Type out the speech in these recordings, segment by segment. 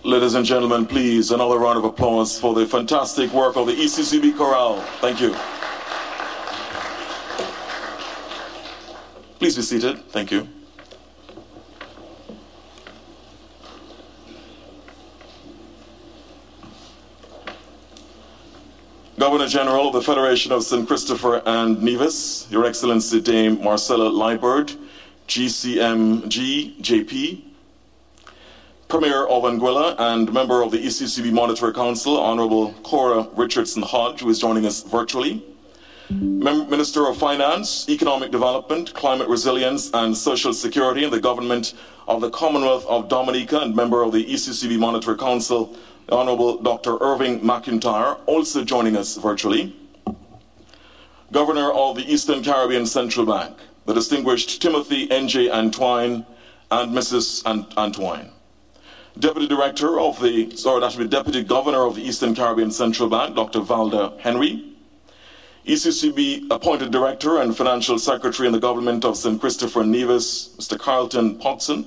Ladies and gentlemen, please, another round of applause for the fantastic work of the ECCB Chorale. Thank you. Please be seated. Thank you. Governor General of the Federation of St. Christopher and Nevis, Your Excellency Dame Marcella Liburd, GCMG, JP, Premier of Anguilla and member of the ECCB Monetary Council, Honorable Cora Richardson Hodge, who is joining us virtually, Minister of Finance, Economic Development, Climate Resilience and Social Security in the Government of the Commonwealth of Dominica and member of the ECCB Monetary Council, the Honorable Dr. Irving McIntyre, also joining us virtually, Governor of the Eastern Caribbean Central Bank, the distinguished Timothy N.J. Antwine and Mrs. Antwine, Deputy Governor of the Eastern Caribbean Central Bank, Dr. Valda Henry, ECCB Appointed Director and Financial Secretary in the Government of St. Christopher and Nevis, Mr. Carlton Potson,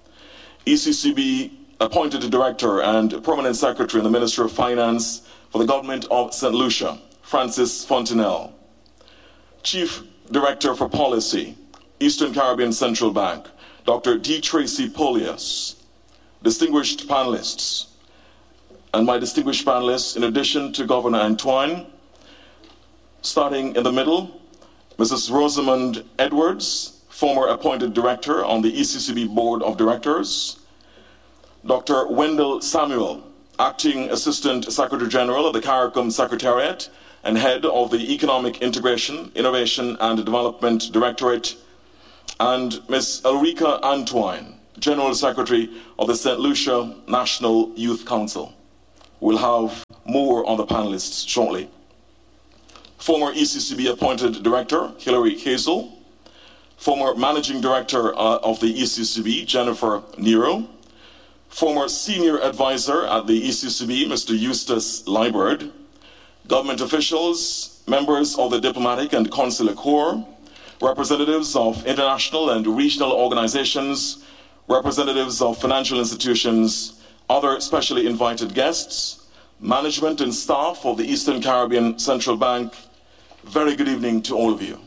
ECCB Appointed Director and Permanent Secretary in the Ministry of Finance for the Government of St. Lucia, Francis Fontenelle, Chief Director for Policy, Eastern Caribbean Central Bank, Dr. D. Tracy Polias, distinguished panelists, and my distinguished panelists, in addition to Governor Antwine, starting in the middle, Mrs. Rosamond Edwards, former appointed director on the ECCB Board of Directors, Dr. Wendell Samuel, acting Assistant Secretary General of the CARICOM Secretariat and head of the Economic Integration, Innovation and Development Directorate, and Ms. Ulrika Antwine, General Secretary of the St. Lucia National Youth Council. We'll have more on the panelists shortly. Former ECCB Appointed Director, Hilary Hazel. Former Managing Director of the ECCB, Jennifer Nero. Former Senior Advisor at the ECCB, Mr. Eustace Liburd. Government officials, members of the Diplomatic and Consular Corps, representatives of international and regional organizations, representatives of financial institutions, other specially invited guests, management and staff of the Eastern Caribbean Central Bank, very good evening to all of you.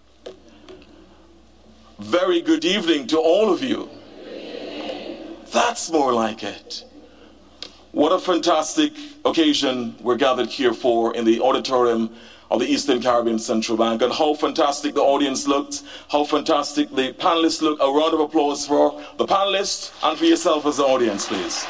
Very good evening to all of you. That's more like it. What a fantastic occasion we're gathered here for in the auditorium of the Eastern Caribbean Central Bank, and how fantastic the audience looked, how fantastic the panelists looked. A round of applause for the panelists and for yourself as the audience, please.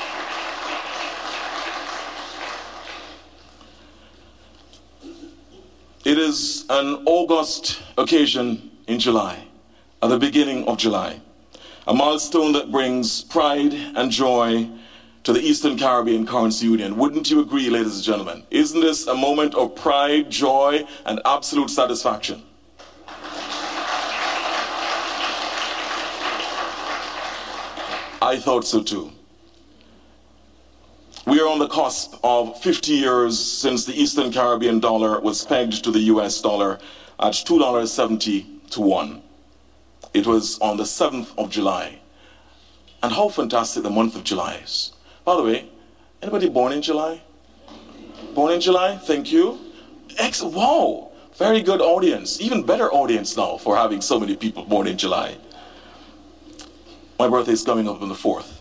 It is an August occasion in July, at the beginning of July, a milestone that brings pride and joy to the Eastern Caribbean Currency Union. Wouldn't you agree, ladies and gentlemen? Isn't this a moment of pride, joy, and absolute satisfaction? I thought so too. We are on the cusp of 50 years since the Eastern Caribbean dollar was pegged to the US dollar at $2.70 to 1. It was on the 7th of July. And how fantastic the month of July is. By the way, anybody born in July? Born in July? Thank you. Wow, very good audience. Even better audience now for having so many people born in July. My birthday is coming up on the 4th.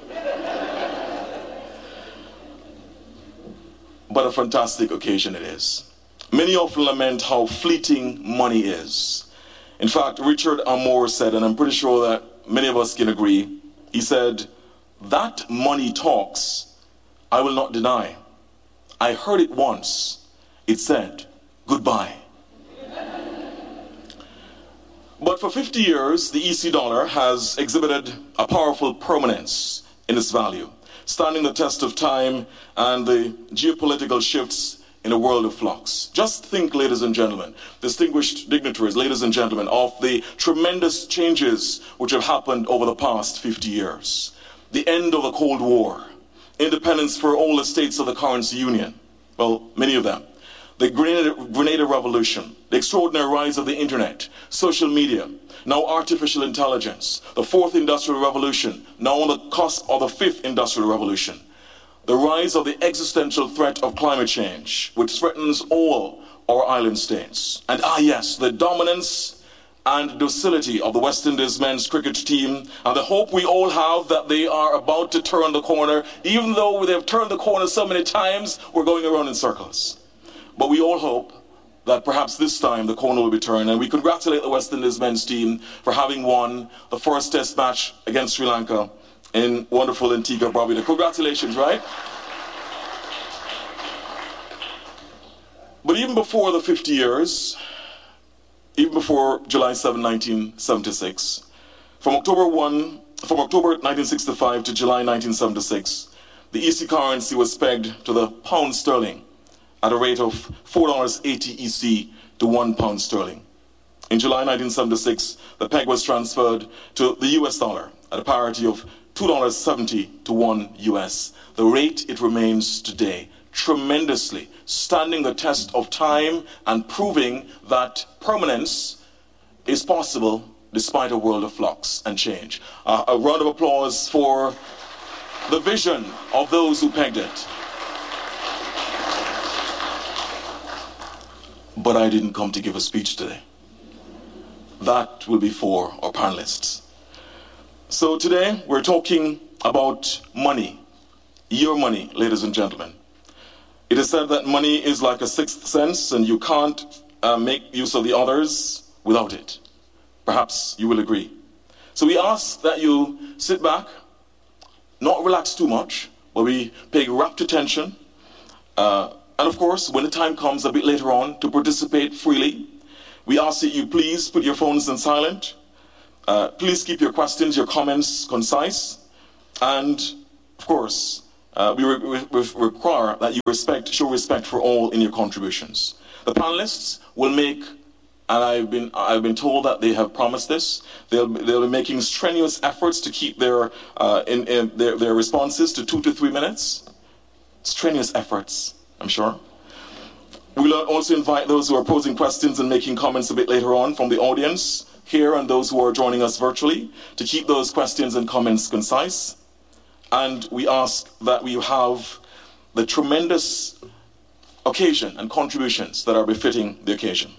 But a fantastic occasion it is. Many often lament how fleeting money is. In fact, Richard Amour said, and I'm pretty sure that many of us can agree, he said, "That money talks, I will not deny. I heard it once. It said, goodbye." But for 50 years, the EC dollar has exhibited a powerful permanence in its value, standing the test of time and the geopolitical shifts in a world of flux. Just think, ladies and gentlemen, distinguished dignitaries, ladies and gentlemen, of the tremendous changes which have happened over the past 50 years. The end of the Cold War, independence for all the states of the currency union, well, many of them. the Grenada Revolution, the extraordinary rise of the internet, social media, now artificial intelligence, the fourth industrial revolution, now on the cusp of the fifth industrial revolution, the rise of the existential threat of climate change, which threatens all our island states, and yes, the dominance and docility of the West Indies men's cricket team, and the hope we all have that they are about to turn the corner. Even though they've turned the corner so many times, we're going around in circles. But we all hope that perhaps this time the corner will be turned, and we congratulate the West Indies men's team for having won the first test match against Sri Lanka in wonderful Antigua Barbuda. Congratulations, right? But even before the 50 years, even before July 7, 1976, from October 1965 to July 1976, the EC currency was pegged to the pound sterling at a rate of $4.80 EC to £1 sterling. In July 1976, the peg was transferred to the US dollar at a parity of $2.70 to 1 US. The rate it remains today, tremendously standing the test of time and proving that permanence is possible despite a world of flux and change. A round of applause for the vision of those who pegged it. But I didn't come to give a speech today. That will be for our panelists. So today we're talking about money, your money, ladies and gentlemen. It is said that money is like a sixth sense and you can't make use of the others without it. Perhaps you will agree. So we ask that you sit back, not relax too much, but we pay rapt attention. And of course, when the time comes a bit later on to participate freely, we ask that you please put your phones in silent. Please keep your questions, your comments concise. And of course, we require that you show respect for all in your contributions. The panelists will make, and I've been told that they have promised this, they'll be making strenuous efforts to keep their responses to 2 to 3 minutes. Strenuous efforts, I'm sure. We'll also invite those who are posing questions and making comments a bit later on from the audience here and those who are joining us virtually to keep those questions and comments concise. And we ask that we have the tremendous occasion and contributions that are befitting the occasion.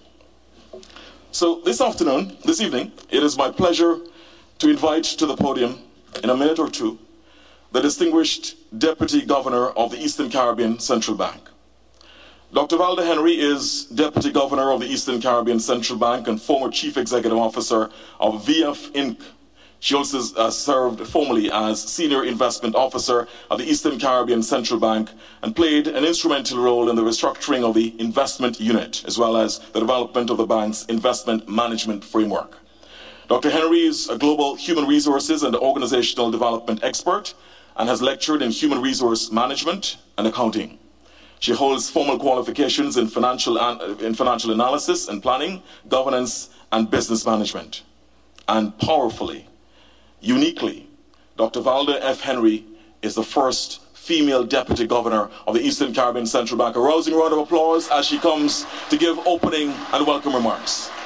So this evening, it is my pleasure to invite to the podium in a minute or two the distinguished Deputy Governor of the Eastern Caribbean Central Bank. Dr. Valda Henry is Deputy Governor of the Eastern Caribbean Central Bank and former Chief Executive Officer of VF Inc. She also served formerly as Senior Investment Officer of the Eastern Caribbean Central Bank and played an instrumental role in the restructuring of the investment unit, as well as the development of the bank's investment management framework. Dr. Henry is a global human resources and organizational development expert and has lectured in human resource management and accounting. She holds formal qualifications in financial analysis and planning, governance, and business management. And powerfully, uniquely, Dr. Valda F. Henry is the first female Deputy Governor of the Eastern Caribbean Central Bank. A rousing round of applause as she comes to give opening and welcome remarks.